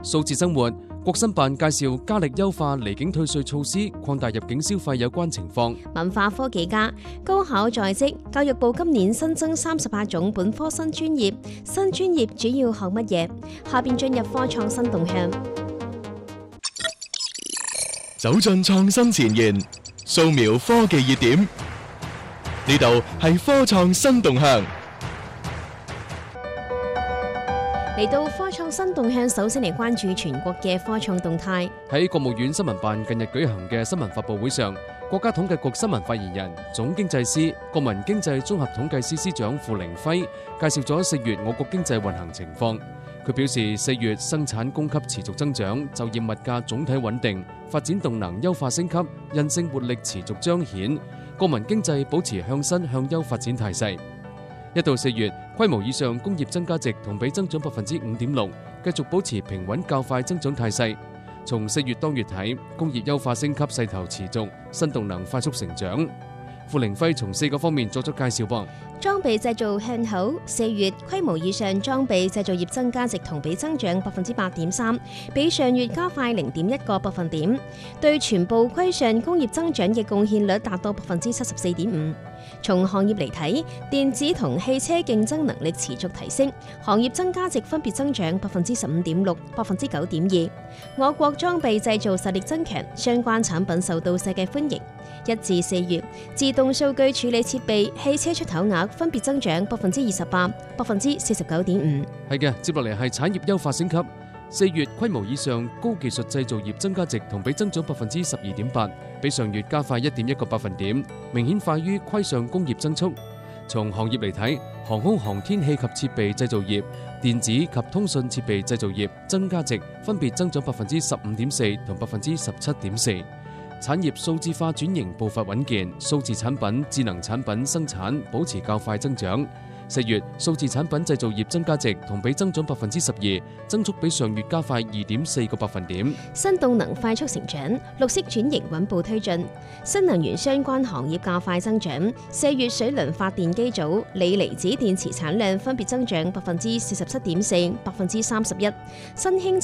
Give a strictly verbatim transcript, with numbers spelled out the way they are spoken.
數字生活，國新辦介紹加力優化離境退稅措施，擴大入境消費有關情況。 文化科技家高考在即，教育部今年新增三十八種本科新專業，新專業主要學乜嘢？下邊進入科創新動向， 走進創新前沿，掃描科技熱點，呢度係科創新動向。 嚟到科創新動向，首先嚟關注全國嘅科創動態。 喺國務院新聞辦近日舉行嘅新聞發佈會上，國家統計局新聞發言人、總經濟師、國民經濟綜合統計司司長付凌暉介紹咗四月我國經濟運行情況。佢表示，四月生產供給持續增長，就業物價總體穩定，發展動能優化升級，韌性活力持續彰顯，國民經濟保持向新向優發展態勢。一到四月，規模以上工業增加值同比增長百分之五點六，繼續保持平穩較快增長態勢。從四月當月睇，工業優化升級勢頭持續，新動能快速成長。付凌暉從四個方面作出介紹噃。 裝備製造向好，四月規模以上裝備製造業增加值同比增長百分之八點三，比上月加快零點一個百分點，對全部規上工業增長嘅貢獻率達到百分之七十四點五。從行業嚟睇，電子同汽車競爭能力持續提升，行業增加值分別增長百分之十五點六、百分之九點二。我國裝備製造實力增強，相關產品受到世界歡迎。一至四月，自動數據處理設備、汽車出口額分別增長百分之二十八、百分之四十九點五。 係嘅，接落嚟係產業優化升級。四月規模以上高技術製造業增加值同比增長百分之十二點八，比上月加快一點一個百分點，明顯快於規上工業增速。從行業嚟睇，航空航天器及設備製造業、電子及通訊設備製造業增加值分別增長百分之十五點四同百分之十七點四。產業數字化轉型步伐穩健，數字產品、智能產品生產保持較快增長。四月數字產品製造業增加值同比增長百分之十二，增速比上月加快二點四個百分點。 新動能快速成長，綠色轉型穩步推進，新能源相關行業較快增長。四月水輪發電機組、鋰離子電池產量分別增長百分之四十七點四、百分之三十一，新興